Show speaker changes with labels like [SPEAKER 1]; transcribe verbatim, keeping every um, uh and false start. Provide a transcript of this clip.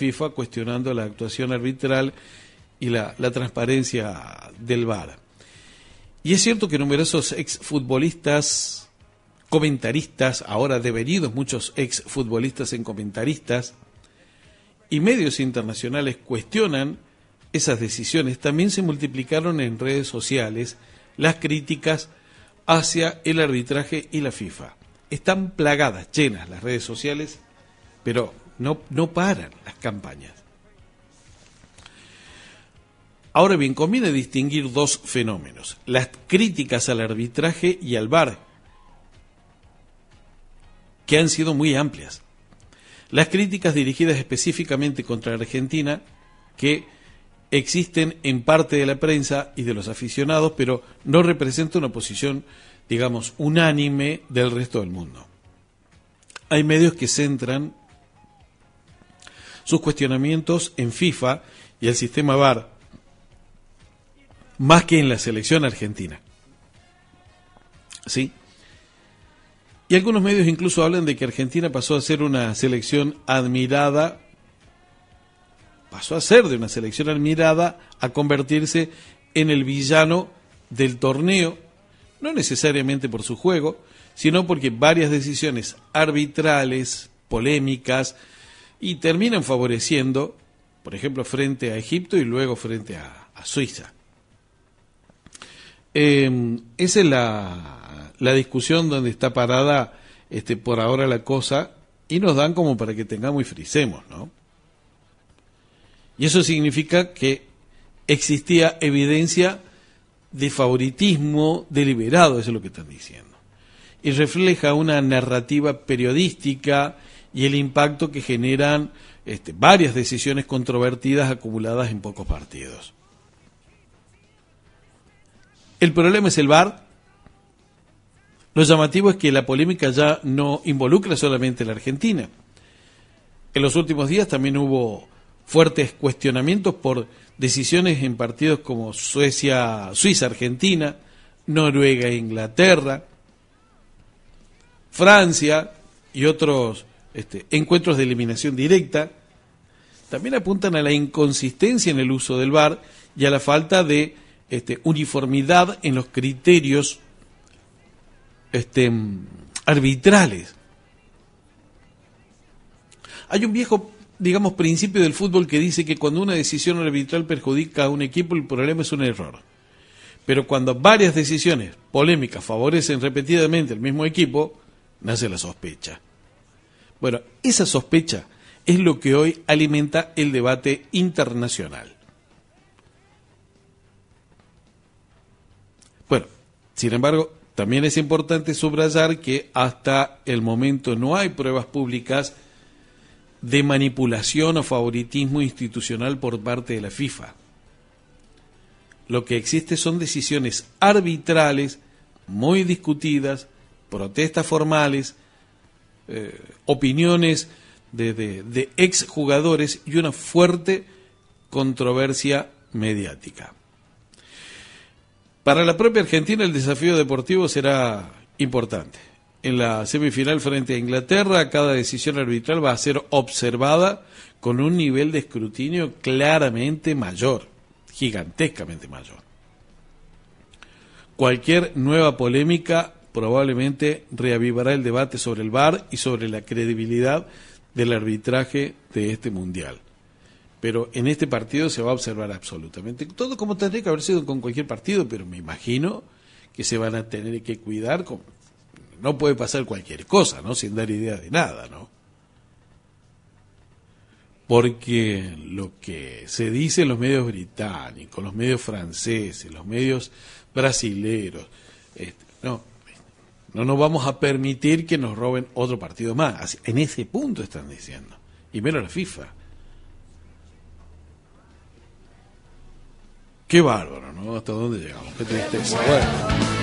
[SPEAKER 1] FIFA cuestionando la actuación arbitral y la, la transparencia del V A R. Y es cierto que numerosos exfutbolistas, comentaristas, ahora devenidos muchos exfutbolistas en comentaristas, y medios internacionales cuestionan esas decisiones. También se multiplicaron en redes sociales las críticas hacia el arbitraje y la FIFA. Están plagadas, llenas las redes sociales, pero no, no paran las campañas. Ahora bien, conviene distinguir dos fenómenos: las críticas al arbitraje y al V A R, que han sido muy amplias. Las críticas dirigidas específicamente contra la Argentina, que existen en parte de la prensa y de los aficionados, pero no representan una posición, digamos, unánime del resto del mundo. Hay medios que centran sus cuestionamientos en FIFA y el sistema V A R, más que en la selección argentina. ¿Sí? Y algunos medios incluso hablan de que Argentina pasó a ser una selección admirada, pasó a ser de una selección admirada a convertirse en el villano del torneo, no necesariamente por su juego, sino porque varias decisiones arbitrales, polémicas, y terminan favoreciendo, por ejemplo, frente a Egipto y luego frente a, a Suiza. Eh, esa es la, la discusión donde está parada este, por ahora la cosa, y nos dan como para que tengamos y frisemos, ¿no? Y eso significa que existía evidencia de favoritismo deliberado, eso es lo que están diciendo. Y refleja una narrativa periodística y el impacto que generan este, varias decisiones controvertidas acumuladas en pocos partidos. El problema es el V A R. Lo llamativo es que la polémica ya no involucra solamente a la Argentina. En los últimos días también hubo fuertes cuestionamientos por decisiones en partidos como Suecia, Suiza-Argentina, Noruega-Inglaterra, Francia y otros este, encuentros de eliminación directa. También apuntan a la inconsistencia en el uso del V A R y a la falta de este, uniformidad en los criterios este, arbitrales. Hay un viejo, digamos, principio del fútbol que dice que cuando una decisión arbitral perjudica a un equipo, el problema es un error. Pero cuando varias decisiones polémicas favorecen repetidamente al mismo equipo, nace la sospecha. Bueno, esa sospecha es lo que hoy alimenta el debate internacional. Bueno, sin embargo, también es importante subrayar que hasta el momento no hay pruebas públicas de manipulación o favoritismo institucional por parte de la FIFA. Lo que existe son decisiones arbitrales, muy discutidas, protestas formales, eh, opiniones de, de, de exjugadores y una fuerte controversia mediática. Para la propia Argentina el desafío deportivo será importante. En la semifinal frente a Inglaterra, cada decisión arbitral va a ser observada con un nivel de escrutinio claramente mayor, gigantescamente mayor. Cualquier nueva polémica probablemente reavivará el debate sobre el V A R y sobre la credibilidad del arbitraje de este mundial. Pero en este partido se va a observar absolutamente todo, como tendría que haber sido con cualquier partido, pero me imagino que se van a tener que cuidar. Con... No puede pasar cualquier cosa, ¿no? Sin dar idea de nada, ¿no? Porque lo que se dice en los medios británicos, los medios franceses, los medios brasileros, este, no, no nos vamos a permitir que nos roben otro partido más. Así, en ese punto están diciendo. Y menos la FIFA. Qué bárbaro, ¿no? ¿Hasta dónde llegamos? Qué tristeza. Bueno.